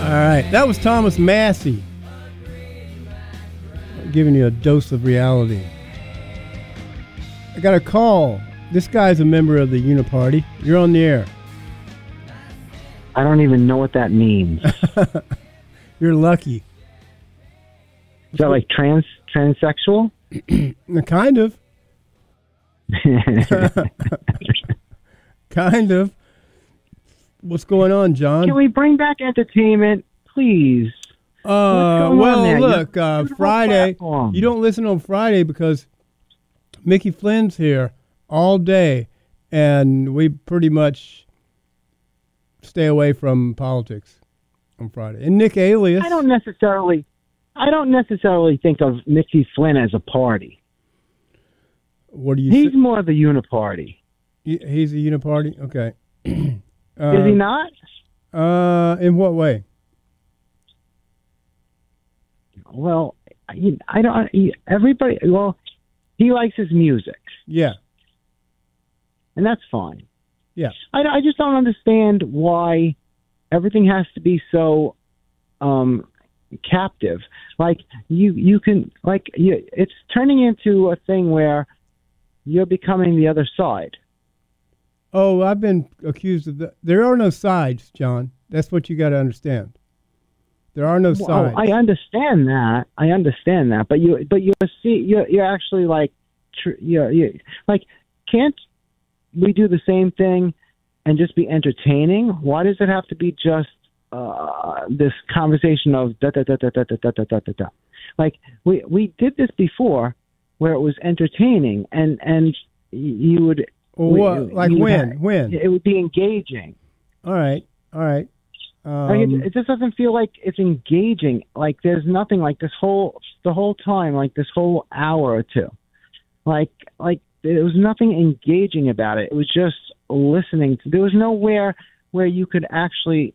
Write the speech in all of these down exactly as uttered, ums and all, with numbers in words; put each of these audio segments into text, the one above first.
right, that was Thomas Massey giving you a dose of reality. I got a call. This guy's a member of the Uniparty. You're on the air. I don't even know what that means. You're lucky. Is that like trans transsexual? Kind of. Kind of. What's going on, John? Can we bring back entertainment, please? Uh, well, look, uh, Friday. You don't listen on Friday because Mickey Flynn's here all day, and we pretty much stay away from politics on Friday. And Nick Alias. I don't necessarily, I don't necessarily think of Mickey Flynn as a party. What do you? He's say? more of the Uniparty. He's a Uniparty. Okay. uh, Is he not? Uh, in what way? Well, I, I don't. He, everybody. Well, he likes his music. Yeah. And that's fine. Yeah. I, I just don't understand why everything has to be so um, captive. Like you, you can like you, it's turning into a thing where you're becoming the other side. Oh, I've been accused of that. There are no sides, John. That's what you got to understand. There are no sides. Well, I understand that. I understand that. But you, but you see, you're you're actually like, tr- you're, you're like, can't we do the same thing and just be entertaining? Why does it have to be just uh, this conversation of da da da da da da da da da da da? Like we we did this before, where it was entertaining, and and you would. Well, what, like when? Have, when? It would be engaging. All right. All right. Um, like it, it just doesn't feel like it's engaging. Like there's nothing like this whole, the whole time, like this whole hour or two. Like, like there was nothing engaging about it. It was just listening to, there was nowhere where you could actually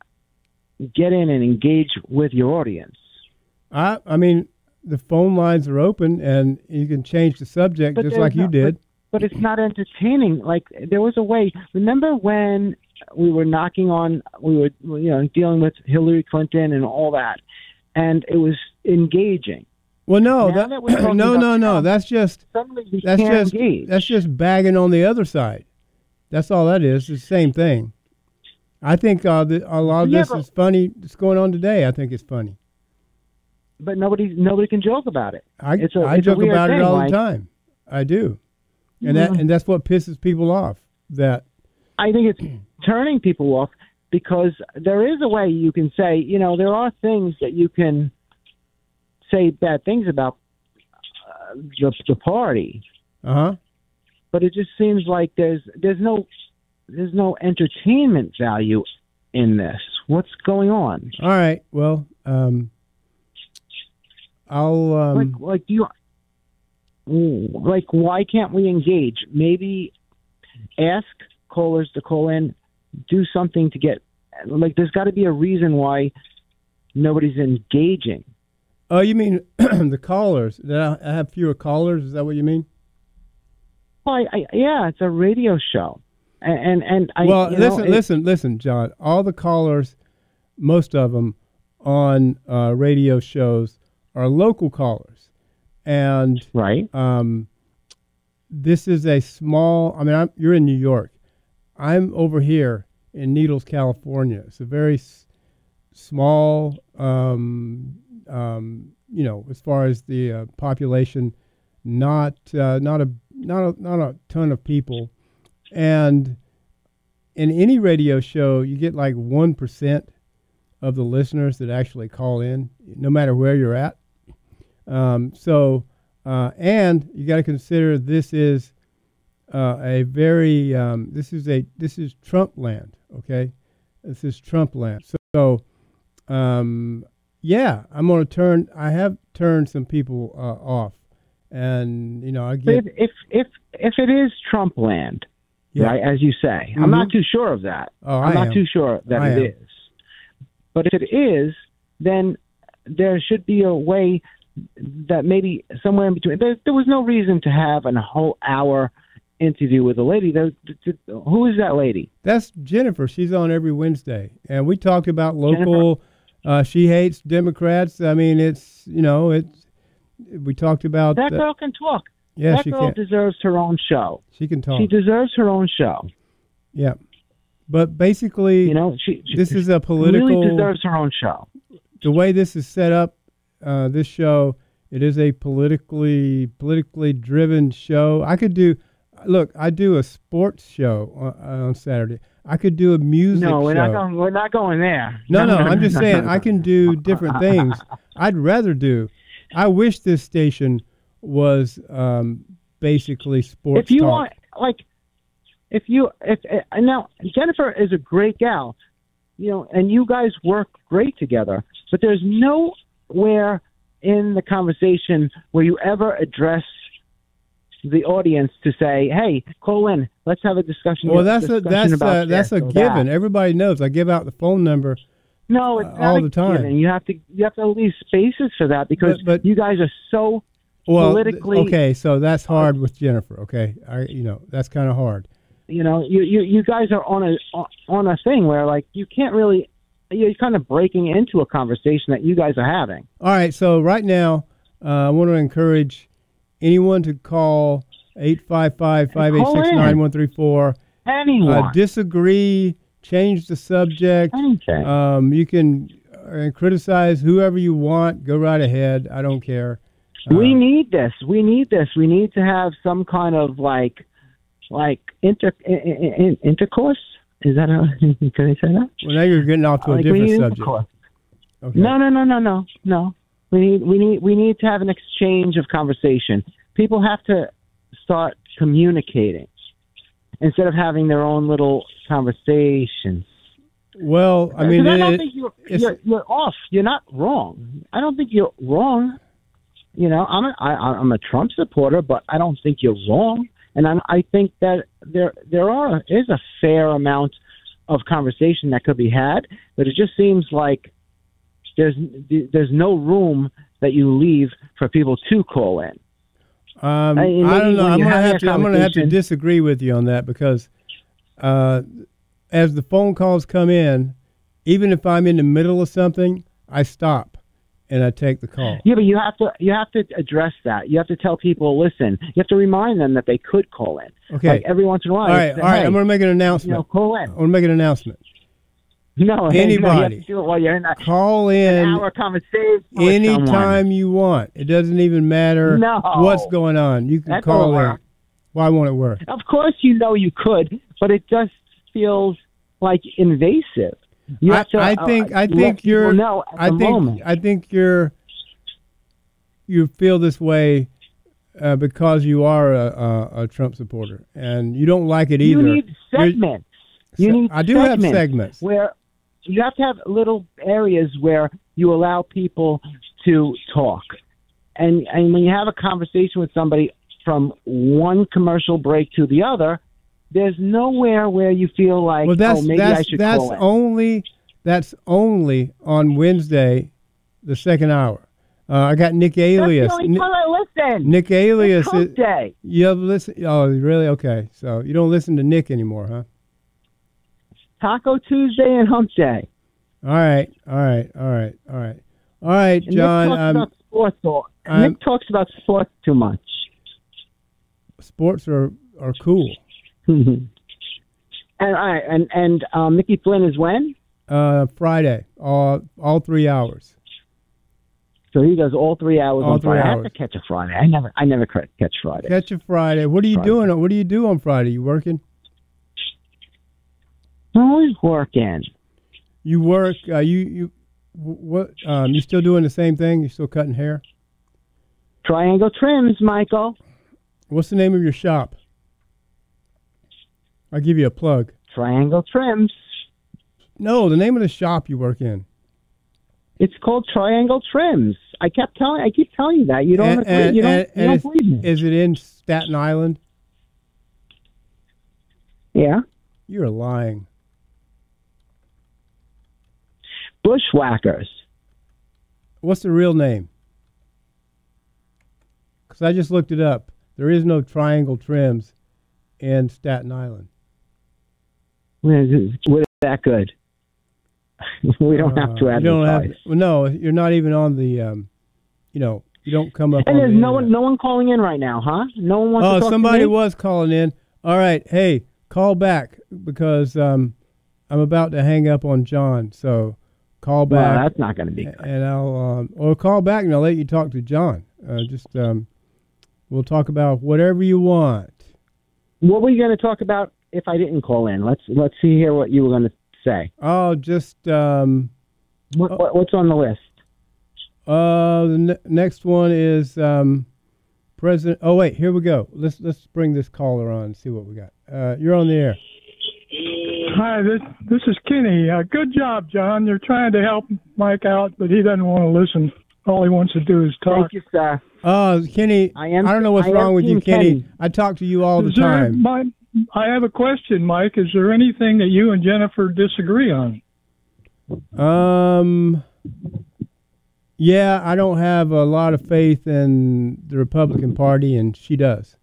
get in and engage with your audience. I, I mean, the phone lines are open and you can change the subject but just like you no, did. But, but it's not entertaining. Like there was a way. Remember when we were knocking on, we were, you know, dealing with Hillary Clinton and all that, and it was engaging. Well, no, that, that no, no, no. That's just that's just engage. that's just bagging on the other side. That's all that is. It's the same thing. I think uh, the, a lot of yeah, this but, is funny. It's going on today. I think it's funny. But nobody, nobody can joke about it. I it's a, I it's joke about thing, it all like, the time. I do, and yeah. that and that's what pisses people off. That I think it's turning people off because there is a way you can say, you know, there are things that you can say bad things about uh, the, the party. Uh huh. But it just seems like there's there's no there's no entertainment value in this. What's going on? All right. Well, um, I'll um, like like do you like why can't we engage? Maybe ask callers to call in, do something to get like. There's got to be a reason why nobody's engaging. Oh, you mean the callers? That I have fewer callers? Is that what you mean? Well, I, I, yeah, it's a radio show, and and, and I. Well, you listen, know, it, listen, listen, John. All the callers, most of them on uh, radio shows are local callers, and right. Um, this is a small. I mean, I'm, you're in New York. I'm over here in Needles, California. It's a very s- small. Um, um, you know, as far as the uh, population, not uh, not a not a not a ton of people, and in any radio show, you get like one percent of the listeners that actually call in, no matter where you're at. Um, so, uh, and you got to consider this is uh, a very um, this is a this is Trump land. Okay, this is Trump land. So. so um, Yeah, I'm going to turn. I have turned some people uh, off, and you know, I get if if if, if it is Trump land, yeah. right? As you say, mm-hmm. I'm not too sure of that. Oh, I'm I not am. too sure that I it am. is. But if it is, then there should be a way that maybe somewhere in between. There, there was no reason to have a whole hour interview with a lady. There, who is that lady? That's Jennifer. She's on every Wednesday, and we talked about local. Jennifer. Uh, she hates Democrats. I mean, it's you know, it's we talked about That uh, girl can talk. yeah, that she girl can. deserves her own show. She can talk. She deserves her own show. Yeah, but basically, You know, she, she this is a she political. really deserves her own show. The way this is set up, uh, this show, it is a politically politically driven show. I could do, look, I do a sports show on, on Saturday. I could do a music No, we're show. not going. We're not going there. No, no, I'm just saying I can do different things. I'd rather do. I wish this station was um, basically sports If you talk. want, like, if you, if uh, now Jennifer is a great gal, you know, and you guys work great together. But there's nowhere in the conversation where you ever address the audience to say, "Hey, call in. Let's have a discussion." Well, that's a discussion that's about a, that's this a or given. that." Everybody knows. I give out the phone number. No, it's uh, not all a the time. given. You have to you have to leave spaces for that because But- but- you guys are so Well, politically. okay, so that's hard with Jennifer. Okay, I you know that's kind of hard. You know, you, you you guys are on a on a thing where like you can't really. You're kind of breaking into a conversation that you guys are having. All right, so right now, uh, I want to encourage anyone to call eight five five, five eight six, nine one three four. Anyone. Uh, disagree, change the subject. Anything. Um, you can uh, criticize whoever you want. Go right ahead. I don't care. we Uh, need this. We need this. We need to have some kind of like, like inter in, in, intercourse. Is that a? Can I say that? Well, now you're getting off to a Like, we different need subject. intercourse. Okay. No, no, no, no, no, no. We need, we need, we need to have an exchange of conversation. People have to start communicating instead of having their own little conversations. Well, I mean, Because I don't it- think you're, it's- you're you're off. You're not wrong. I don't think you're wrong. You know, I'm a, I, I'm a Trump supporter, but I don't think you're wrong. And I, I think that there there are is a fair amount of conversation that could be had, but it just seems like there's there's no room that you leave for people to call in. Um, I I, mean, don't know. when I'm you gonna have have that to. I'm gonna have to conversation- disagree with you on that because, uh, as the phone calls come in, even if I'm in the middle of something, I stop and I take the call. Yeah, but you have to you have to address that. You have to tell people, listen. You have to remind them that they could call in. Okay. Like every once in a while. All right. say, All right. hey, I'm gonna make an you announcement. know, call in. I'm gonna make an announcement. No, hey, no, you have Anybody. to do it while you're in a, Call an in hour conversation with anytime someone. you want. It doesn't even matter No. what's going on. You can That call won't in. work. Why won't it work? Of course, you know you could, but it just feels like invasive. You I, have to, I uh, think I let think people you're know at I the think moment. I think you're you feel this way uh, because you are a, a, a Trump supporter and you don't like it either. You need You're- segments. You Se- need I do have segments segments. where you have to have little areas where you allow people to talk. And and when you have a conversation with somebody from one commercial break to the other, there's nowhere where you feel like, Well, that's oh, maybe I that's should that's call in. only that's only on Wednesday, the second hour. Uh, I got Nick Alias. That's the only Ni- time I listen. Nick Alias. It's hump is- day. You have listen? Oh, really? Okay. So you don't listen to Nick anymore, huh? Taco Tuesday and Hump Day. All right. All right. All right. All right. All right, And John. Nick talks Um, about sports. All, I'm- Nick talks about sports too much. sports are are cool. and all right, and and um, Mickey Flynn is when? Uh, Friday, all all three hours. So he does all three hours All on three Friday. I hours. have to catch a Friday. I never, I never cr- catch Friday. Catch a Friday. What are you Friday. doing? What do you do on Friday? You working? I'm always working. You work? Uh, you you wh- what? Um, you still doing the same thing? You still cutting hair? Triangle Trims, Michael. What's the name of your shop? I'll give you a plug. Triangle Trims. No, the name of the shop you work in. It's called Triangle Trims. I kept telling, I keep telling you that. You don't And- agree. and- you don't, and- you and don't is- believe me. Is it in Staten Island? Yeah. You're lying. Bushwhackers. What's the real name? Because I just looked it up. There is no Triangle Trims in Staten Island. What is that good? We don't have to Uh, you don't have. advertise. Well, no, you're not even on the. Um, you know, you don't come up. And on there's the no one, internet. no one calling in right now, huh? No one wants Oh, to talk somebody to me? was calling in. All right, hey, call back because um, I'm about to hang up on John. So call Well, back. that's not going to be good. And I'll um, or call back and I'll let you talk to John. Uh, just um, we'll talk about whatever you want. What were you going to talk about if I didn't call in? Let's let's see here what you were going to say. Oh, just um, What, what, what's on the list? uh, the ne- next one is um, President. Oh wait, here we go. Let's let's bring this caller on and see what we got. Uh, you're on the air. Hi, this this is Kenny. Uh, good job, John. You're trying to help Mike out, but he doesn't want to listen. All he wants to do is talk. Thank you, sir. Oh, Kenny, I am- I don't know what's I am wrong with you, Team Kenny. Kenny. I talk to you all the Is there, time. my, I have a question, Mike. Is there anything that you and Jennifer disagree on? Um, yeah, I don't have a lot of faith in the Republican Party, and she does.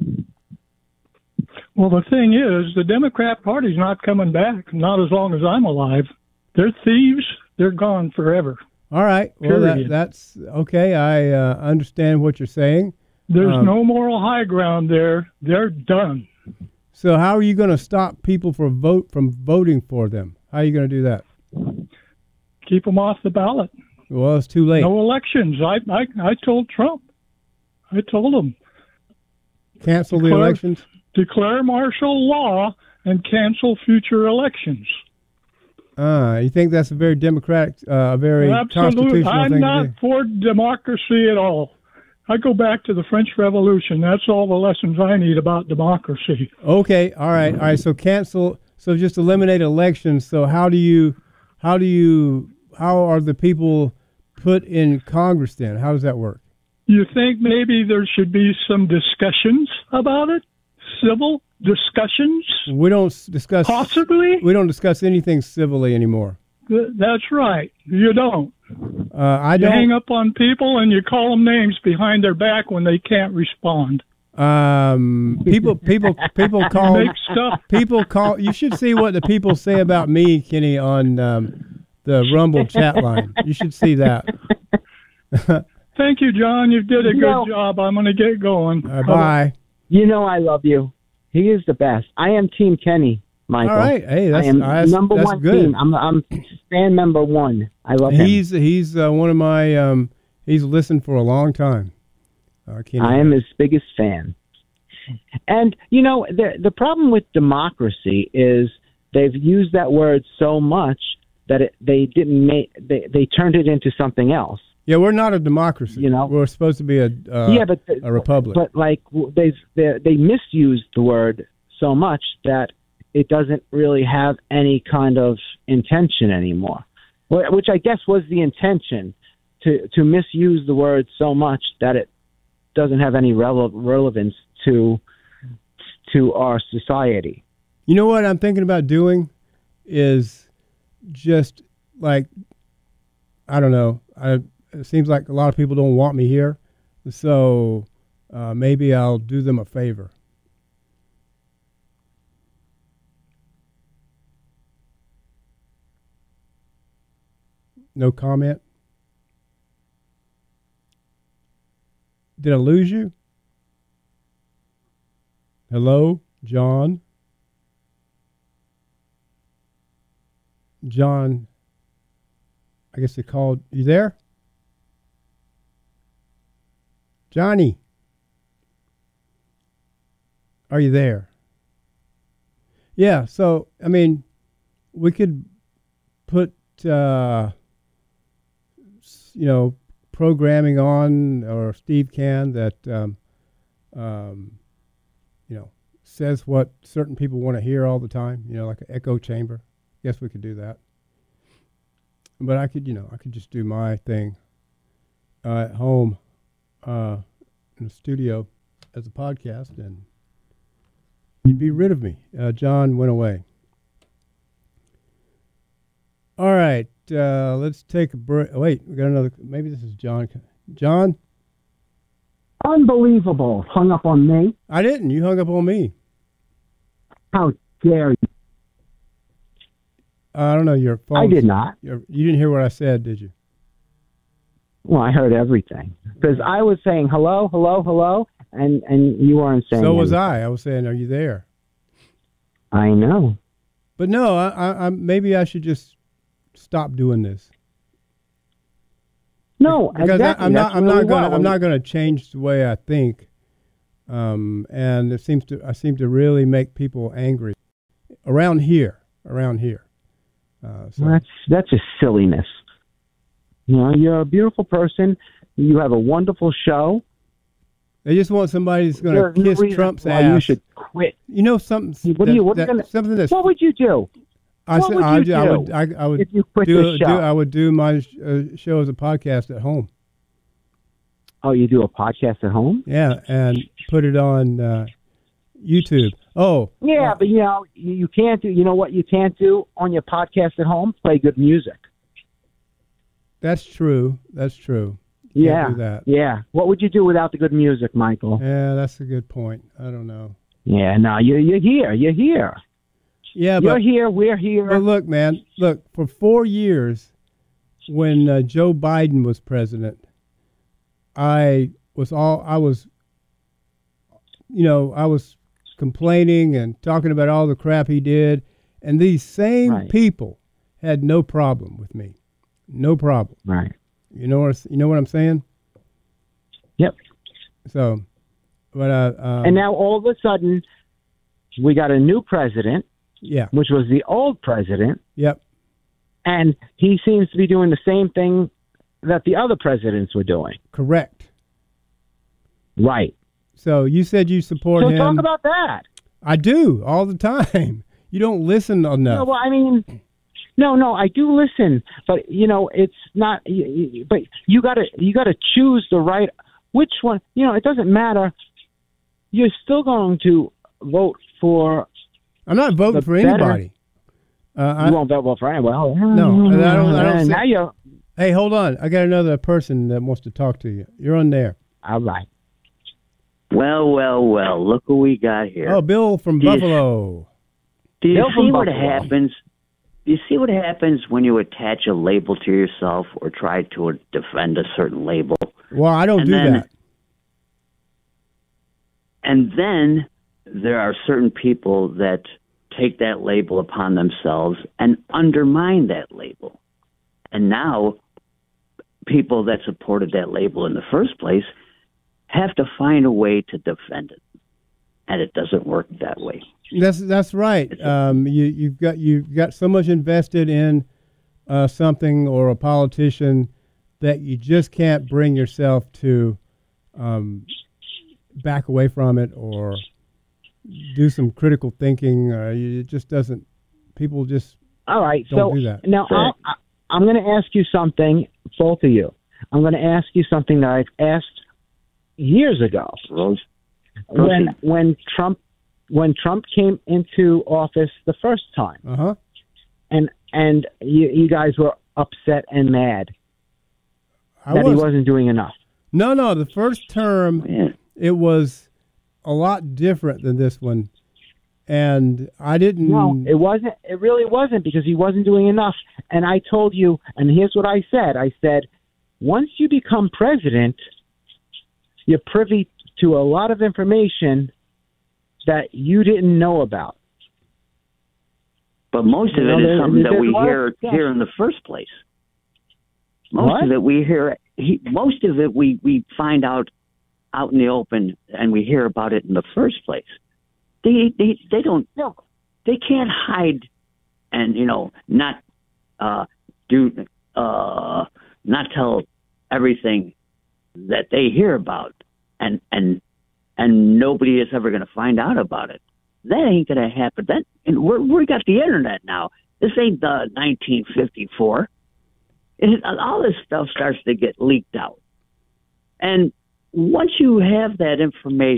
Well, the thing is, the Democrat Party's not coming back, not as long as I'm alive. They're thieves. They're gone forever. All right. Well, that, Period. that's okay. I uh, understand what you're saying. There's Um, no moral high ground there. They're done. So, how are you going to stop people from vote from voting for them? How are you going to do that? Keep them off the ballot. Well, it's too late. No elections. I, I, I told Trump. I told him. Cancel the Declare- elections. Declare martial law and cancel future elections. Uh, you think that's a very democratic, uh, a very Absolutely. constitutional I'm thing not to do? for democracy at all. I go back to the French Revolution. That's all the lessons I need about democracy. Okay, all right, all right. So cancel. So just eliminate elections. So how do you, how do you, how are the people put in Congress then? How does that work? You think maybe there should be some discussions about it? Civil discussions? We don't s- discuss. Possibly? We don't discuss anything civilly anymore. Th- That's right. You don't. Uh, I You hang don't. up on people and you call them names behind their back when they can't respond. Um, people, people, people call. Make stuff. People call. You should see what the people say about me, Kenny, on um, the Rumble chat line. You should see that. Thank you, John. You did a good No. job. I'm going to get going. Uh, bye. You know I love you. He is the best. I am Team Kenny, Michael. All right. Hey, that's I am that's, number that's one good. team. I'm I'm fan member one. I love him. He's he's uh, one of my um, he's listened for a long time. Uh, Kenny. I am his biggest fan. And you know the the problem with democracy is they've used that word so much that it, they didn't make they they turned it into something else. Yeah, we're not a democracy. You know? we're supposed to be a uh, yeah, but the, a republic. But like w- they've they they misused the word so much that it doesn't really have any kind of intention anymore. Wh- Which I guess was the intention, to to misuse the word so much that it doesn't have any rele- relevance to to our society. You know what I'm thinking about doing is just like I don't know. I, it seems like a lot of people don't want me here, so uh, maybe I'll do them a favor. No comment? Did I lose you? Hello, John? John, I guess they called. You there? Johnny? Are you there? Yeah, so, I mean, we could put, uh, you know, programming on, or Steve can, that, um, um, you know, says what certain people want to hear all the time, you know, like an echo chamber. Yes, we could do that. But I could, you know, I could just do my thing uh, at home uh, in the studio as a podcast, and you'd be rid of me. Uh, John went away. All right, uh, let's take a break. Oh, wait, we got another. Maybe this is John. John? Unbelievable. Hung up on me. I didn't. You hung up on me. How dare you? I don't know. Your phone. I did not. You didn't hear what I said, did you? Well, I heard everything because I was saying hello, hello, hello, and and you weren't saying. So was anything. I. I was saying, "Are you there?" I know. But no, I, I, I maybe I should just stop doing this. No, because exactly. I, I'm That's not. I'm really not going. well. I'm not going to change the way I think. Um, and it seems to. I seem to really make people angry around here. Around here. Uh, so. Well, that's that's just silliness. You know, you're a beautiful person. You have a wonderful show. They just want somebody who's going to kiss no Trump's why ass. You should quit. You know something. What do you? What, that, gonna, something that's, what would you do? I what said, would I, you do, I do would. I, I would if you quit do, the show? do. I would do my uh, show as a podcast at home. Oh, you do a podcast at home? Yeah, and put it on uh, YouTube. Oh, yeah, uh, but you know, you, you can't do. You know what you can't do on your podcast at home? Play good music. That's true. That's true. You yeah, can't do that. yeah. What would you do without the good music, Michael? Yeah, that's a good point. I don't know. Yeah, no, you you're here. You're here. Yeah, you're but, here. We're here. But look, man. Look, for four years, when uh, Joe Biden was president, I was all I was. You know, I was complaining and talking about all the crap he did, and these same right. people had no problem with me. No problem. Right. You know what you know what I'm saying? Yep. So, but uh, um, and now all of a sudden, we got a new president. Yeah. Which was the old president. Yep. And he seems to be doing the same thing that the other presidents were doing. Correct. Right. So you said you support so him. So talk about that. I do all the time. You don't listen enough. No, well, I mean. No, no, I do listen, but you know, it's not. But you got to you got to choose the right. Which one? You know, it doesn't matter. You're still going to vote for. I'm not voting for better, anybody. Uh, I, you won't vote for anybody. Well, no, I don't. I don't. Now you're. Hey, hold on. I got another person that wants to talk to you. You're on there. All right. Well, well, well. Look who we got here. Oh, Bill from do Buffalo. You, do you Bill see what Buffalo. happens? You see what happens when you attach a label to yourself or try to defend a certain label? Well, I don't and do then, that. And then there are certain people that take that label upon themselves and undermine that label. And now people that supported that label in the first place have to find a way to defend it. And it doesn't work that way. That's that's right. Um, you you've got you've got so much invested in uh, something or a politician that you just can't bring yourself to um, back away from it or do some critical thinking. Uh, it just doesn't. People just all right. Don't so do that. now I'll, I'm going to ask you something, both of you. I'm going to ask you something that I've asked years ago. Rose. When when Trump when Trump came into office the first time, uh-huh. and and you, you guys were upset and mad I that was, he wasn't doing enough. No, no. The first term, Yeah. it was a lot different than this one, and I didn't. No, it wasn't. It really wasn't because he wasn't doing enough. And I told you, and here's what I said. I said, once you become president, you're privy to a lot of information that you didn't know about. But most of You it know, is there- something that there's we a lot hear of stuff. here in the first place. Most What? of it we hear. He, most of it we, we find out out in the open, and we hear about it in the first place. They they they don't. No. They can't hide, and you know not uh, do uh, not tell everything that they hear about, and and and nobody is ever going to find out about it. That ain't going to happen. That and we're we got the internet now. This ain't the nineteen fifty-four. It, all this stuff starts to get leaked out, and once you have that information.